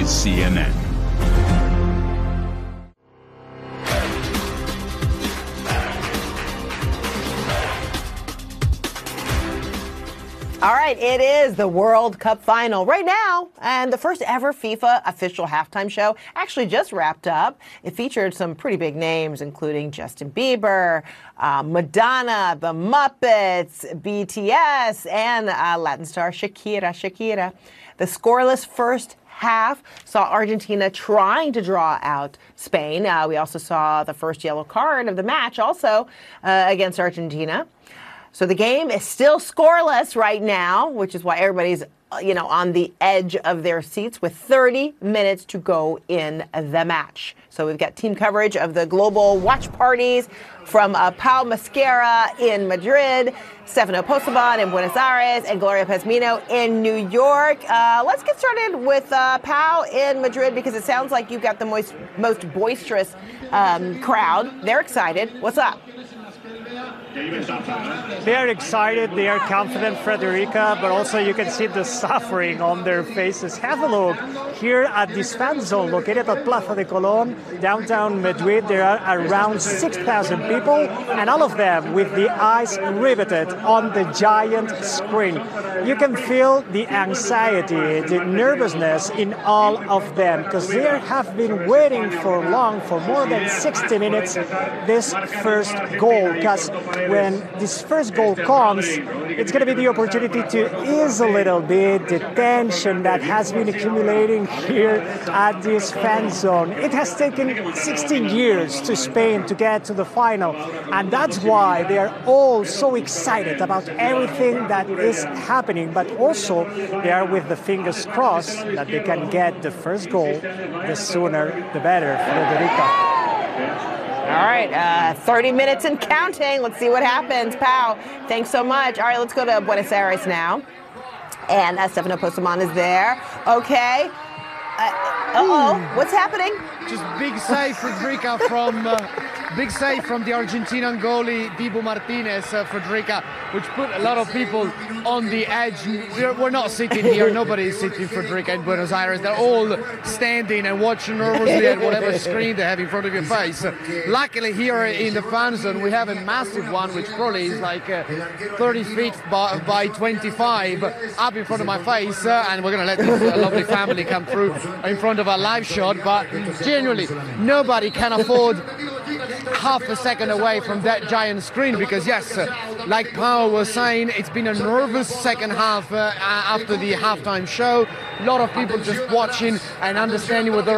is CNN. All right, it is the World Cup final right now, and the first ever FIFA official halftime show actually just wrapped up. It featured some pretty big names, including Justin Bieber, Madonna, the Muppets, BTS, and Latin star Shakira. The scoreless first half saw Argentina trying to draw out Spain. We also saw the first yellow card of the match also against Argentina. So the game is still scoreless right now, which is why everybody's, on the edge of their seats with 30 minutes to go in the match. So we've got team coverage of the global watch parties from Pau Mascara in Madrid, Stefano Posaban in Buenos Aires, and Gloria Pezmino in New York. Let's get started with Pau in Madrid because it sounds like you've got the most boisterous crowd. They're excited. What's up? They are excited, they are confident, Frederica, but also you can see the suffering on their faces. Have a look here at this fan zone located at Plaza de Colón, downtown Madrid. There are around 6,000 people, and all of them with the eyes riveted on the giant screen. You can feel the anxiety, the nervousness in all of them, because they have been waiting for more than 60 minutes, this first goal, because when this first goal comes, it's going to be the opportunity to ease a little bit the tension that has been accumulating here at this fan zone. It has taken 16 years to Spain to get to the final, and that's why they are all so excited about everything that is happening, but also they are with the fingers crossed that they can get the first goal. The sooner, the better, Federica. All right, 30 minutes and counting. Let's see what happens. Pau, thanks so much. All right, let's go to Buenos Aires now. And Stefano Posaban is there. Okay. What's happening? Just big save, Frederica, big save from the Argentinian goalie, Dibu Martinez, Frederica, which put a lot of people on the edge. We're not sitting here. Nobody is sitting, Frederica, in Buenos Aires. They're all standing and watching nervously at whatever screen they have in front of your face. Luckily, here in the fan zone, we have a massive one, which probably is like 30 feet by 25 up in front of my face. And we're going to let this lovely family come through in front of our live shot. But genuinely, nobody can afford half a second away from that giant screen because, yes, like Pau was saying, it's been a nervous second half after the halftime show. A lot of people just watching and understanding what they're